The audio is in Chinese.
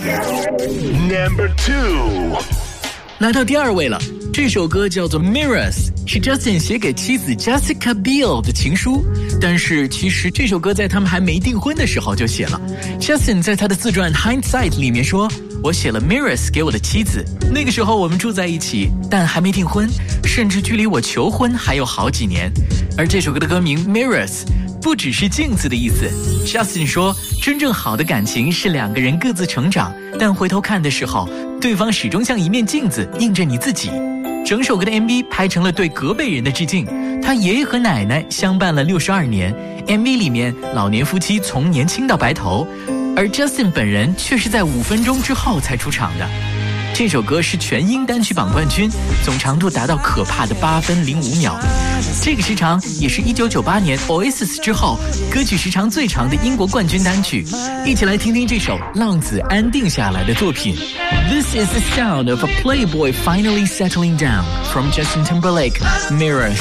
Number 2， 来到第2位了。这首歌叫做 Mirrors， 是 Justin 写给妻子 Jessica Biel 的情书，但是其实这首歌在他们还没订婚的时候就写了。Justin 在他的自传 Hindsight 里面说，我写了 Mirrors 给我的妻子，那个时候我们住在一起，但还没订婚，甚至距离我求婚还有好几年。而这首歌的歌名 Mirrors 不只是镜子的意思。 Justin 说，真正好的感情是2个人各自成长，但回头看的时候，对方始终像一面镜子映着你自己。整首歌的 MV 拍成了对隔辈人的致敬，他爷爷和奶奶相伴了62年。MV 里面老年夫妻从年轻到白头，而 Justin 本人却是在5分钟之后才出场的。这首歌是全英单曲榜冠军，总长度达到可怕的8分05秒。这个时长也是1998年 Oasis 之后歌曲时长最长的英国冠军单曲。一起来听听这首浪子安定下来的作品。 This is the sound of a playboy finally settling down from Justin Timberlake, Mirrors.